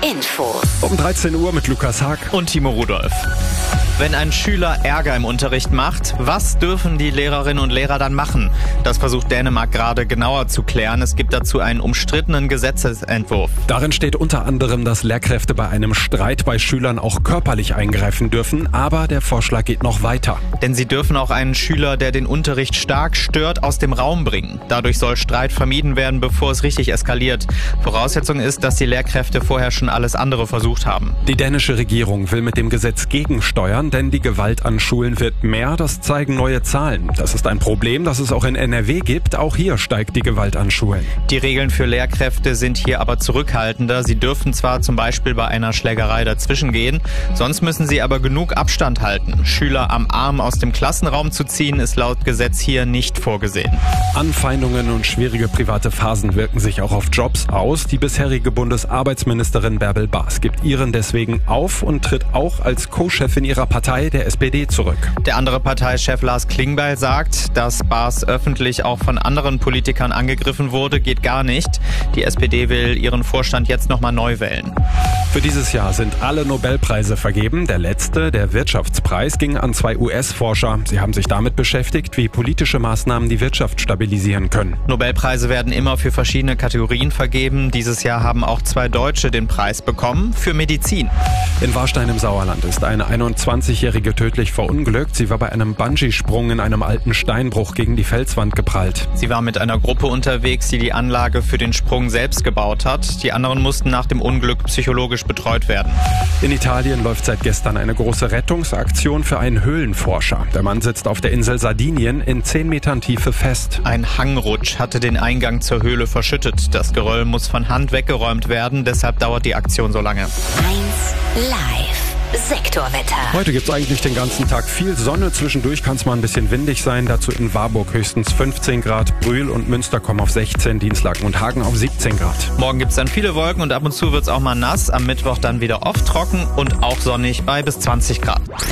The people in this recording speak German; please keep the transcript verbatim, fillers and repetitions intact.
Infos. Um dreizehn Uhr mit Lukas Haag und Timo Rudolph. Wenn ein Schüler Ärger im Unterricht macht, was dürfen die Lehrerinnen und Lehrer dann machen? Das versucht Dänemark gerade genauer zu klären. Es gibt dazu einen umstrittenen Gesetzesentwurf. Darin steht unter anderem, dass Lehrkräfte bei einem Streit bei Schülern auch körperlich eingreifen dürfen. Aber der Vorschlag geht noch weiter. Denn sie dürfen auch einen Schüler, der den Unterricht stark stört, aus dem Raum bringen. Dadurch soll Streit vermieden werden, bevor es richtig eskaliert. Voraussetzung ist, dass die Lehrkräfte vorher schon alles andere versucht haben. Die dänische Regierung will mit dem Gesetz gegensteuern, denn die Gewalt an Schulen wird mehr, das zeigen neue Zahlen. Das ist ein Problem, das es auch in N R W gibt. Auch hier steigt die Gewalt an Schulen. Die Regeln für Lehrkräfte sind hier aber zurückhaltender. Sie dürfen zwar zum Beispiel bei einer Schlägerei dazwischen gehen, sonst müssen sie aber genug Abstand halten. Schüler am Arm aus dem Klassenraum zu ziehen, ist laut Gesetz hier nicht vorgesehen. Anfeindungen und schwierige private Phasen wirken sich auch auf Jobs aus. Die bisherige Bundesarbeitsministerin Bärbel Baas gibt ihren deswegen auf und tritt auch als Co-Chefin ihrer Partei, der S P D, zurück. Der andere Parteichef Lars Klingbeil sagt, dass Baas öffentlich auch von anderen Politikern angegriffen wurde, geht gar nicht. Die S P D will ihren Vorstand jetzt nochmal neu wählen. Für dieses Jahr sind alle Nobelpreise vergeben. Der letzte, der Wirtschaftspreis, ging an zwei U S-Forscher. Sie haben sich damit beschäftigt, wie politische Maßnahmen die Wirtschaft stabilisieren können. Nobelpreise werden immer für verschiedene Kategorien vergeben. Dieses Jahr haben auch zwei Deutsche den Preis bekommen für Medizin. In Warstein im Sauerland ist eine einundzwanzigjährige tödlich verunglückt. Sie war bei einem Bungee-Sprung in einem alten Steinbruch gegen die Felswand geprallt. Sie war mit einer Gruppe unterwegs, die die Anlage für den Sprung selbst gebaut hat. Die anderen mussten nach dem Unglück psychologisch betreut werden. In Italien läuft seit gestern eine große Rettungsaktion für einen Höhlenforscher. Der Mann sitzt auf der Insel Sardinien in zehn Metern Tiefe fest. Ein Hangrutsch hatte den Eingang zur Höhle verschüttet. Das Geröll muss von Hand weggeräumt werden, deshalb dauert die Aktion so lange. eins Live. Sektorwetter. Heute gibt es eigentlich den ganzen Tag viel Sonne. Zwischendurch kann es mal ein bisschen windig sein. Dazu in Warburg höchstens fünfzehn Grad. Brühl und Münster kommen auf sechzehn, Dienstlaken und Hagen auf siebzehn Grad. Morgen gibt es dann viele Wolken und ab und zu wird es auch mal nass. Am Mittwoch dann wieder oft trocken und auch sonnig bei bis zwanzig Grad.